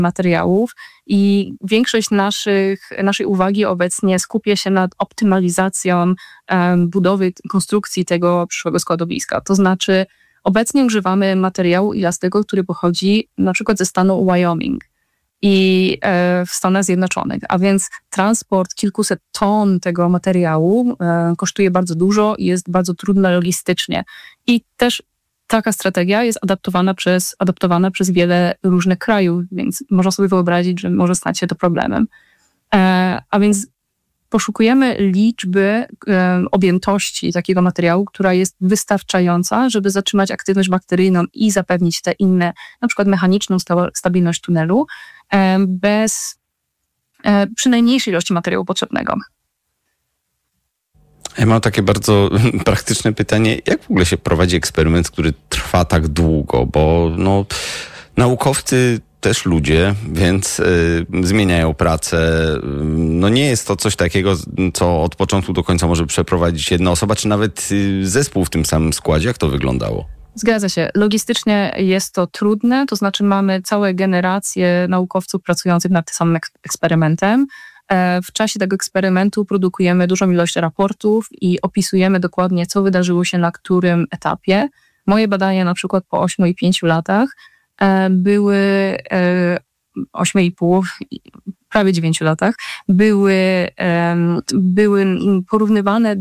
materiałów i większość naszej uwagi obecnie skupia się nad optymalizacją budowy, konstrukcji tego przyszłego składowiska. To znaczy obecnie używamy materiału ilastego, który pochodzi na przykład ze stanu Wyoming i w Stanach Zjednoczonych, a więc transport kilkuset ton tego materiału kosztuje bardzo dużo i jest bardzo trudne logistycznie. I też taka strategia jest adaptowana przez wiele różnych krajów, więc można sobie wyobrazić, że może stać się to problemem. A więc poszukujemy liczby objętości takiego materiału, która jest wystarczająca, żeby zatrzymać aktywność bakteryjną i zapewnić te inne, na przykład mechaniczną stabilność tunelu, przy najmniejszej ilości materiału potrzebnego. Ja mam takie bardzo praktyczne pytanie. Jak w ogóle się prowadzi eksperyment, który trwa tak długo? Bo naukowcy też ludzie, więc zmieniają pracę. Nie jest to coś takiego, co od początku do końca może przeprowadzić jedna osoba, czy nawet zespół w tym samym składzie. Jak to wyglądało? Zgadza się. Logistycznie jest to trudne, to znaczy mamy całe generacje naukowców pracujących nad tym samym eksperymentem. W czasie tego eksperymentu produkujemy dużą ilość raportów i opisujemy dokładnie, co wydarzyło się na którym etapie. Moje badania na przykład po 8,5 latach były 8,5, prawie 9 latach, były porównywane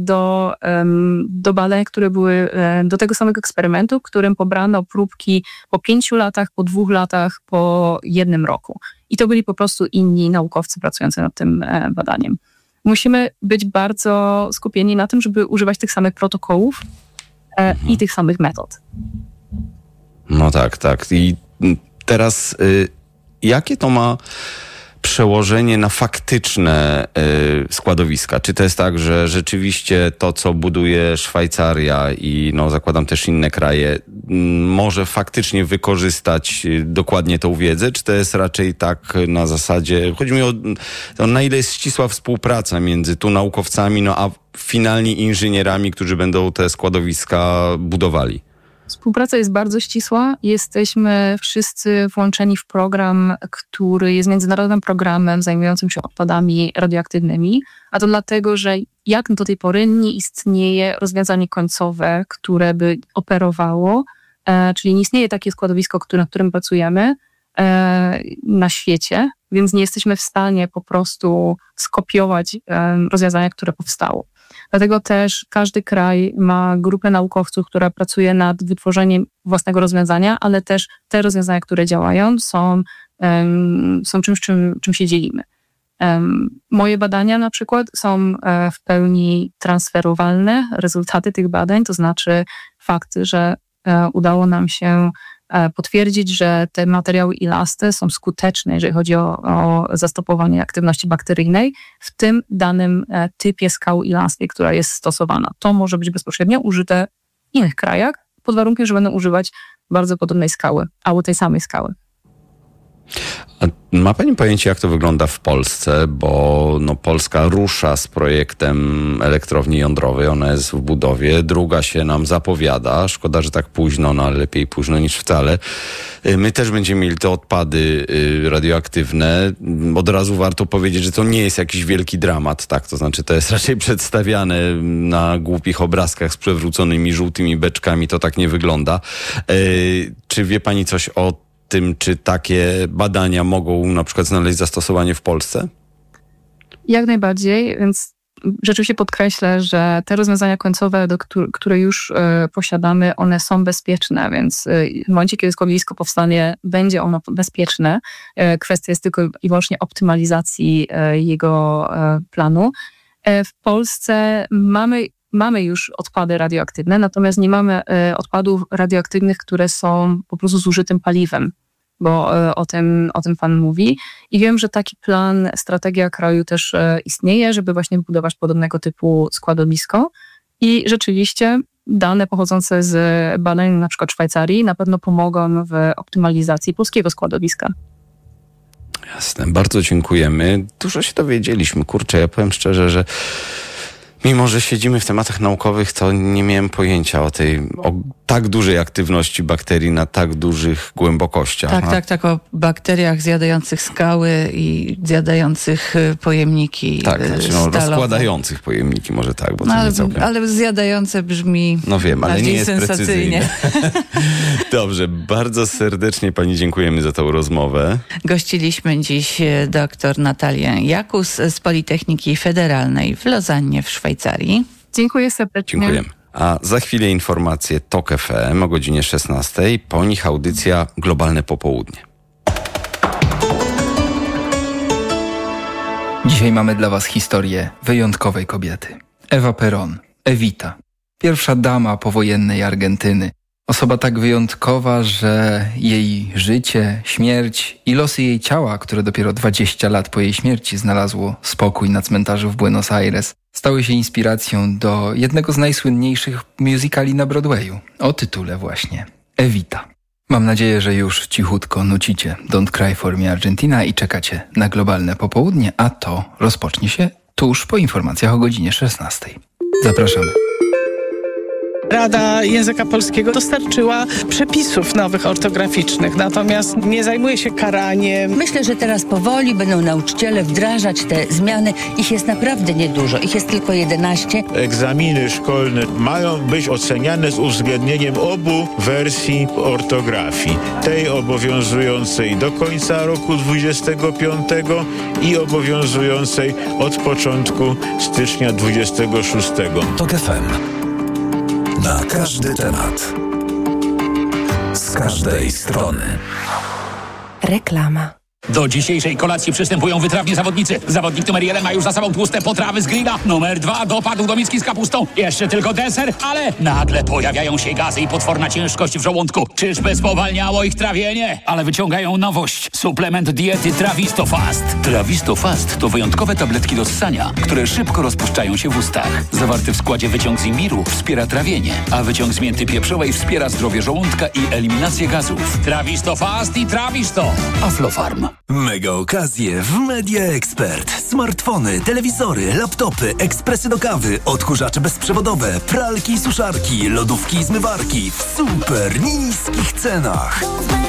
do badań, które były do tego samego eksperymentu, w którym pobrano próbki po 5 latach, po 2 latach, po 1 roku. I to byli po prostu inni naukowcy pracujący nad tym badaniem. Musimy być bardzo skupieni na tym, żeby używać tych samych protokołów i tych samych metod. No tak. I teraz jakie to ma przełożenie na faktyczne składowiska? Czy to jest tak, że rzeczywiście to, co buduje Szwajcaria i zakładam też inne kraje, może faktycznie wykorzystać dokładnie tą wiedzę? Czy to jest raczej tak na zasadzie, chodzi mi o na ile jest ścisła współpraca między tu naukowcami, a finalnie inżynierami, którzy będą te składowiska budowali? Współpraca jest bardzo ścisła. Jesteśmy wszyscy włączeni w program, który jest międzynarodowym programem zajmującym się odpadami radioaktywnymi, a to dlatego, że jak do tej pory nie istnieje rozwiązanie końcowe, które by operowało, czyli nie istnieje takie składowisko, nad którym pracujemy na świecie, więc nie jesteśmy w stanie po prostu skopiować rozwiązania, które powstało. Dlatego też każdy kraj ma grupę naukowców, która pracuje nad wytworzeniem własnego rozwiązania, ale też te rozwiązania, które działają, są czymś, czym się dzielimy. Moje badania na przykład są w pełni transferowalne. Rezultaty tych badań, to znaczy fakt, że udało nam się potwierdzić, że te materiały ilaste są skuteczne, jeżeli chodzi o zastopowanie aktywności bakteryjnej w tym danym typie skały ilastej, która jest stosowana. To może być bezpośrednio użyte w innych krajach, pod warunkiem, że będą używać bardzo podobnej skały, albo tej samej skały. A ma pani pojęcie, jak to wygląda w Polsce? Bo Polska rusza z projektem elektrowni jądrowej, ona jest w budowie, druga się nam zapowiada. Szkoda, że tak późno, ale lepiej późno niż wcale. My też będziemy mieli te odpady radioaktywne. Od razu warto powiedzieć, że to nie jest jakiś wielki dramat, tak? To znaczy, to jest raczej przedstawiane na głupich obrazkach z przewróconymi żółtymi beczkami, to tak nie wygląda. Czy wie pani coś o tym, czy takie badania mogą na przykład znaleźć zastosowanie w Polsce? Jak najbardziej, więc rzeczywiście podkreślę, że te rozwiązania końcowe, które już posiadamy, one są bezpieczne, więc w momencie, kiedy składowisko powstanie, będzie ono bezpieczne. Kwestia jest tylko i wyłącznie optymalizacji jego planu. W Polsce mamy już odpady radioaktywne, natomiast nie mamy odpadów radioaktywnych, które są po prostu zużytym paliwem, bo o tym pan mówi. I wiem, że taki plan, strategia kraju też istnieje, żeby właśnie budować podobnego typu składowisko. I rzeczywiście dane pochodzące z badań na przykład Szwajcarii na pewno pomogą w optymalizacji polskiego składowiska. Jasne, bardzo dziękujemy. Dużo się dowiedzieliśmy. Kurczę, ja powiem szczerze, że Mimo że siedzimy w tematach naukowych, to nie miałem pojęcia o tak dużej aktywności bakterii na tak dużych głębokościach. Tak, o bakteriach zjadających skały i zjadających pojemniki stalowe. Rozkładających pojemniki, może tak, bo to nie całkiem... Ale zjadające brzmi wiem, ale nie jest sensacyjnie. Dobrze, bardzo serdecznie pani dziękujemy za tą rozmowę. Gościliśmy dziś dr Natalię Jakus z Politechniki Federalnej w Lozannie w Szwajcarii. Dziękuję serdecznie. Dziękujemy. A za chwilę informacje TOK FM o godzinie 16. Po nich audycja Globalne Popołudnie. Dzisiaj mamy dla was historię wyjątkowej kobiety. Ewa Perón, Evita. Pierwsza dama powojennej Argentyny. Osoba tak wyjątkowa, że jej życie, śmierć i losy jej ciała, które dopiero 20 lat po jej śmierci znalazło spokój na cmentarzu w Buenos Aires, stały się inspiracją do jednego z najsłynniejszych musicali na Broadwayu, o tytule właśnie Evita. Mam nadzieję, że już cichutko nucicie Don't Cry For Me Argentina i czekacie na globalne popołudnie, a to rozpocznie się tuż po informacjach o godzinie 16. Zapraszamy. Rada Języka Polskiego dostarczyła przepisów nowych ortograficznych, natomiast nie zajmuje się karaniem. Myślę, że teraz powoli będą nauczyciele wdrażać te zmiany. Ich jest naprawdę niedużo, ich jest tylko 11. Egzaminy szkolne mają być oceniane z uwzględnieniem obu wersji ortografii. Tej obowiązującej do końca roku 25 i obowiązującej od początku stycznia 26. TOK FM. Na każdy temat. Z każdej strony. Reklama. Do dzisiejszej kolacji przystępują wytrawni zawodnicy. Zawodnik numer 1 ma już za sobą tłuste potrawy z grilla. Numer 2 dopadł do miski z kapustą. Jeszcze tylko deser, ale nagle pojawiają się gazy i potworna ciężkość w żołądku. Czyżby spowalniało ich trawienie? Ale wyciągają nowość. Suplement diety Trawisto Fast. Trawisto Fast to wyjątkowe tabletki do ssania, które szybko rozpuszczają się w ustach. Zawarty w składzie wyciąg z imbiru wspiera trawienie, a wyciąg z mięty pieprzowej wspiera zdrowie żołądka i eliminację gazów. Trawisto Fast i Trawisto. Aflofarm. Mega okazje w Media Expert. Smartfony, telewizory, laptopy, ekspresy do kawy, odkurzacze bezprzewodowe, pralki i suszarki, lodówki i zmywarki w super niskich cenach.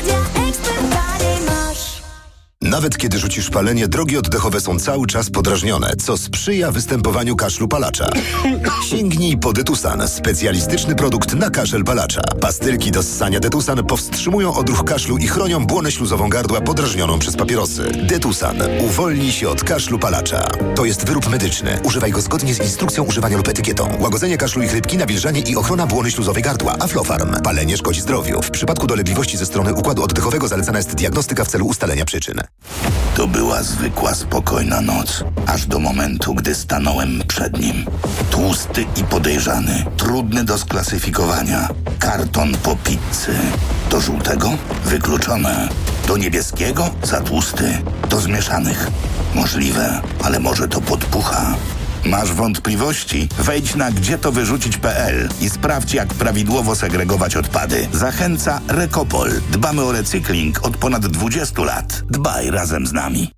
Nawet kiedy rzucisz palenie, drogi oddechowe są cały czas podrażnione, co sprzyja występowaniu kaszlu palacza. Sięgnij po Detusan, specjalistyczny produkt na kaszel palacza. Pastylki do ssania Detusan powstrzymują odruch kaszlu i chronią błonę śluzową gardła podrażnioną przez papierosy. Detusan. Uwolnij się od kaszlu palacza. To jest wyrób medyczny. Używaj go zgodnie z instrukcją używania lub etykietą. Łagodzenie kaszlu i chrypki, nawilżanie i ochrona błony śluzowej gardła. Aflofarm. Palenie szkodzi zdrowiu. W przypadku dolegliwości ze strony układu oddechowego zalecana jest diagnostyka w celu ustalenia przyczyn. To była zwykła, spokojna noc, aż do momentu, gdy stanąłem przed nim. Tłusty i podejrzany, trudny do sklasyfikowania. Karton po pizzy. Do żółtego? Wykluczone. Do niebieskiego? Za tłusty. Do zmieszanych? Możliwe, ale może to podpucha. Masz wątpliwości? Wejdź na gdzietowyrzucić.pl i sprawdź, jak prawidłowo segregować odpady. Zachęca Recopol. Dbamy o recykling od ponad 20 lat. Dbaj razem z nami.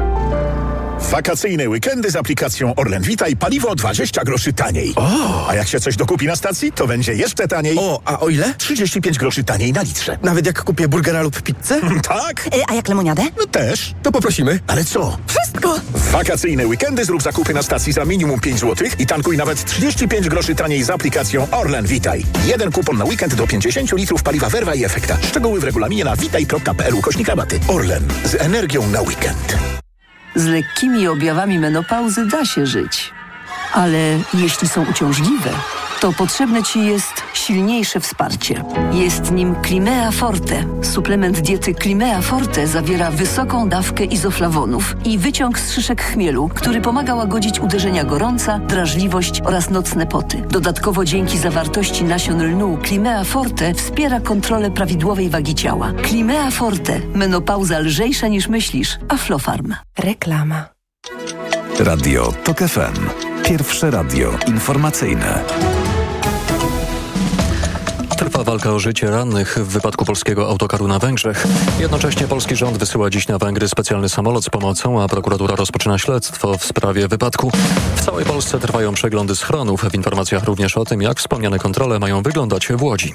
Wakacyjne weekendy z aplikacją Orlen Witaj, paliwo 20 groszy taniej. O! A jak się coś dokupi na stacji, to będzie jeszcze taniej. A o ile? 35 groszy taniej na litrze. Nawet jak kupię burgera lub pizzę? Tak. A jak lemoniadę? No też. To poprosimy. Ale co? Wszystko! W wakacyjne weekendy zrób zakupy na stacji za minimum 5 zł i tankuj nawet 35 groszy taniej z aplikacją Orlen Witaj. Jeden kupon na weekend do 50 litrów paliwa Werwa i Efekta. Szczegóły w regulaminie na witaj.pl/rabaty. Orlen. Z energią na weekend. Z lekkimi objawami menopauzy da się żyć. Ale jeśli są uciążliwe, to potrzebne Ci jest silniejsze wsparcie. Jest nim Climea Forte. Suplement diety Climea Forte zawiera wysoką dawkę izoflawonów i wyciąg z szyszek chmielu, który pomaga łagodzić uderzenia gorąca, drażliwość oraz nocne poty. Dodatkowo dzięki zawartości nasion lnu Climea Forte wspiera kontrolę prawidłowej wagi ciała. Climea Forte. Menopauza lżejsza niż myślisz. Aflofarm. Reklama. Radio TOK FM. Pierwsze radio informacyjne. Trwa Trwa walka o życie rannych w wypadku polskiego autokaru na Węgrzech. Jednocześnie polski rząd wysyła dziś na Węgry specjalny samolot z pomocą, a prokuratura rozpoczyna śledztwo w sprawie wypadku. W całej Polsce trwają przeglądy schronów. W informacjach również o tym, jak wspomniane kontrole mają wyglądać w Łodzi.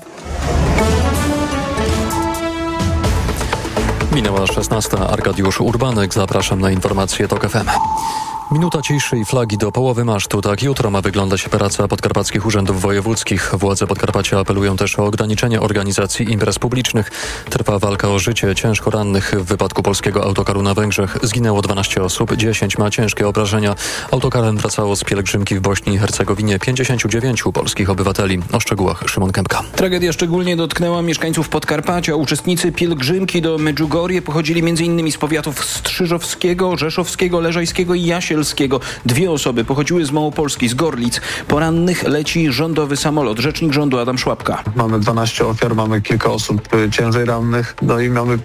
Minęła 16. Arkadiusz Urbanek. Zapraszam na informacje TOK FM. Minuta ciszy i flagi do połowy masztu. Tak jutro ma wyglądać praca podkarpackich urzędów wojewódzkich. Władze Podkarpacia apelują też o ograniczenie organizacji imprez publicznych. Trwa walka o życie ciężko rannych. W wypadku polskiego autokaru na Węgrzech zginęło 12 osób, 10 ma ciężkie obrażenia. Autokarem wracało z pielgrzymki w Bośni i Hercegowinie 59 polskich obywateli. O szczegółach Szymon Kępka. Tragedia szczególnie dotknęła mieszkańców Podkarpacia. Uczestnicy pielgrzymki do Medjugorje pochodzili m.in. z powiatów strzyżowskiego, rzeszowskiego, leżajskiego i jasielskiego. 2 osoby pochodziły z Małopolski, z Gorlic. Po rannych leci rządowy samolot. Rzecznik rządu Adam Szłapka. Mamy 12 ofiar, mamy kilka osób ciężej rannych, no i mamy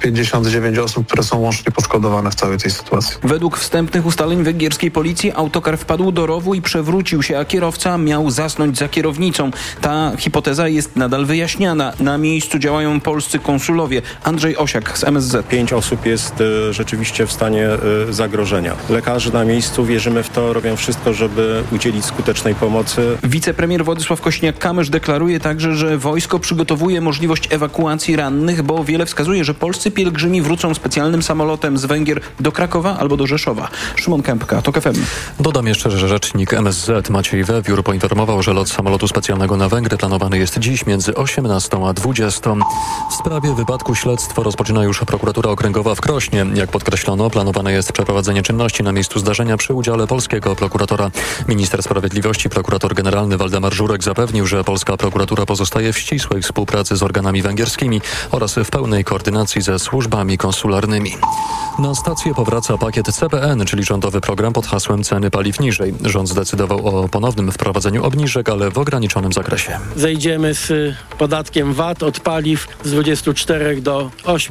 59 osób, które są łącznie poszkodowane w całej tej sytuacji. Według wstępnych ustaleń węgierskiej policji autokar wpadł do rowu i przewrócił się, a kierowca miał zasnąć za kierownicą. Ta hipoteza jest nadal wyjaśniana. Na miejscu działają polscy konsulowie. Andrzej Osiak z MSZ. 5 osób jest rzeczywiście w stanie zagrożenia. Lekarze na miejscu, wierzymy w to, robią wszystko, żeby udzielić skutecznej pomocy. Wicepremier Władysław Kośniak-Kamysz deklaruje także, że wojsko przygotowuje możliwość ewakuacji rannych, bo wiele wskazuje, że polscy pielgrzymi wrócą specjalnym samolotem z Węgier do Krakowa albo do Rzeszowa. Szymon Kępka, TOK FM. Dodam jeszcze, że rzecznik MSZ Maciej Wewiór poinformował, że lot samolotu specjalnego na Węgry planowany jest dziś między 18 a 20. W sprawie wypadku śledztwo rozpoczyna już prokuratura okręgowa w Krośnie. Jak podkreślono, planowane jest przeprowadzenie czynności na miejscu zdarzenia przy udziale polskiego prokuratora. Minister Sprawiedliwości, prokurator generalny Waldemar Żurek zapewnił, że polska prokuratura pozostaje w ścisłej współpracy z organami węgierskimi oraz w pełnej koordynacji ze służbami konsularnymi. Na stację powraca pakiet CPN, czyli rządowy program pod hasłem ceny paliw niżej. Rząd zdecydował o ponownym wprowadzeniu obniżek, ale w ograniczonym zakresie. Zejdziemy z podatkiem VAT od paliw z 24 do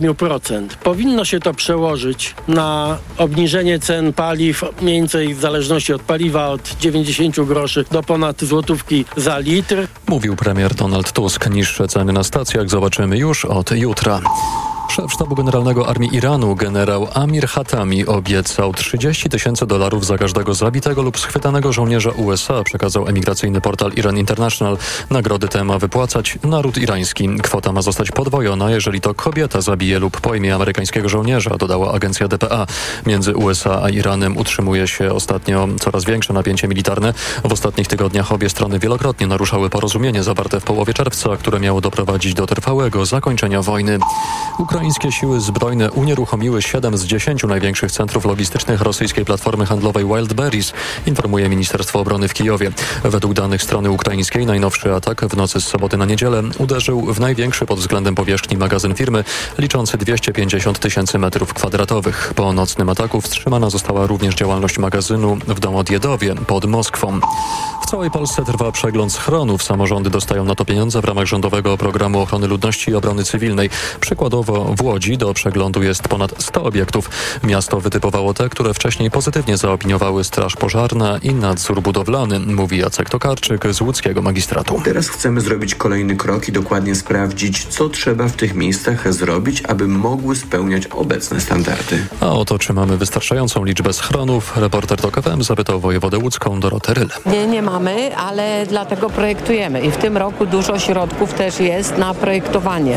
8%. Powinno się to przełożyć na obniżenie cen paliw mniej więcej w zależności od paliwa od 90 groszy do ponad złotówki za litr. Mówił premier Donald Tusk. Niższe ceny na stacjach zobaczymy już od jutra. Szef Sztabu Generalnego Armii Iranu, generał Amir Hatami, obiecał $30,000 za każdego zabitego lub schwytanego żołnierza USA, przekazał emigracyjny portal Iran International. Nagrody te ma wypłacać naród irański. Kwota ma zostać podwojona, jeżeli to kobieta zabije lub pojmie amerykańskiego żołnierza, dodała agencja DPA. Między USA a Iranem utrzymuje się ostatnio coraz większe napięcie militarne. W ostatnich tygodniach obie strony wielokrotnie naruszały porozumienie zawarte w połowie czerwca, które miało doprowadzić do trwałego zakończenia wojny. Ukraińskie siły zbrojne unieruchomiły 7 z 10 największych centrów logistycznych rosyjskiej platformy handlowej Wildberries, informuje Ministerstwo Obrony w Kijowie. Według danych strony ukraińskiej najnowszy atak w nocy z soboty na niedzielę uderzył w największy pod względem powierzchni magazyn firmy, liczący 250 000 m2. Po nocnym ataku wstrzymana została również działalność magazynu w Domodjedowie pod Moskwą. W całej Polsce trwa przegląd schronów. Samorządy dostają na to pieniądze w ramach rządowego programu ochrony ludności i obrony cywilnej. Przykładowo w Łodzi do przeglądu jest ponad 100 obiektów. Miasto wytypowało te, które wcześniej pozytywnie zaopiniowały Straż Pożarna i nadzór budowlany, mówi Jacek Tokarczyk z łódzkiego magistratu. Teraz chcemy zrobić kolejny krok i dokładnie sprawdzić, co trzeba w tych miejscach zrobić, aby mogły spełniać obecne standardy. A oto, czy mamy wystarczającą liczbę schronów, reporter TOK FM zapytał wojewodę łódzką Dorotę Rylę. Nie mamy, ale dlatego projektujemy i w tym roku dużo środków też jest na projektowanie.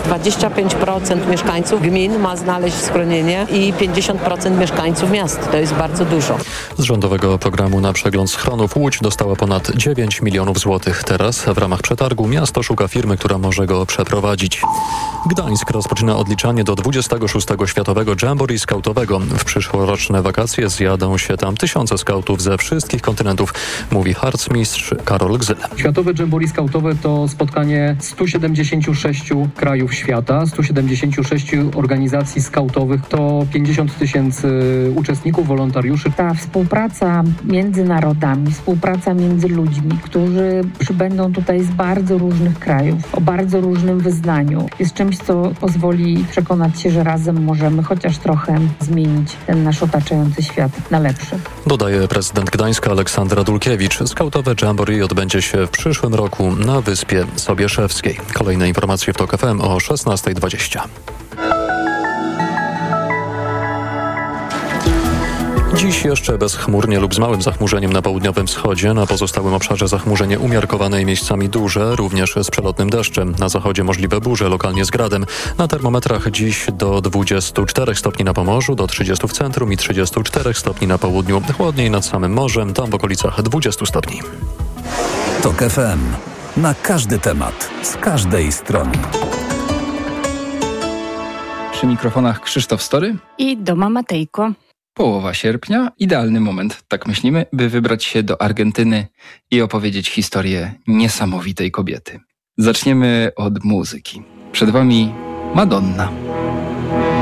25% mieszkańców gmin ma znaleźć schronienie i 50% mieszkańców miast. To jest bardzo dużo. Z rządowego programu na przegląd schronów Łódź dostała ponad 9 milionów złotych. Teraz w ramach przetargu miasto szuka firmy, która może go przeprowadzić. Gdańsk rozpoczyna odliczanie do 26. Światowego Jamboree Skautowego. W przyszłoroczne wakacje zjadą się tam tysiące skautów ze wszystkich kontynentów, mówi harcmistrz Karol Gzyl. Światowe Jamboree Skautowe to spotkanie 176 krajów świata, 176 ilości organizacji skautowych to 50 000 uczestników, wolontariuszy. Ta współpraca między narodami, współpraca między ludźmi, którzy przybędą tutaj z bardzo różnych krajów, o bardzo różnym wyznaniu, jest czymś, co pozwoli przekonać się, że razem możemy chociaż trochę zmienić ten nasz otaczający świat na lepszy. Dodaje prezydent Gdańska Aleksandra Dulkiewicz. Skautowe Jamboree odbędzie się w przyszłym roku na Wyspie Sobieszewskiej. Kolejne informacje w TOK FM o 16:20. Dziś jeszcze bezchmurnie lub z małym zachmurzeniem na południowym wschodzie. Na pozostałym obszarze zachmurzenie umiarkowane i miejscami duże, również z przelotnym deszczem. Na zachodzie możliwe burze, lokalnie z gradem. Na termometrach dziś do 24 stopni na Pomorzu, do 30 w centrum i 34 stopni na południu. Chłodniej nad samym morzem, tam w okolicach 20 stopni. TOK FM. Na każdy temat, z każdej strony. Przy mikrofonach Krzysztof Story I Doma Matejko. Połowa sierpnia, idealny moment, tak myślimy, by wybrać się do Argentyny i opowiedzieć historię niesamowitej kobiety. Zaczniemy od muzyki. Przed Wami Madonna.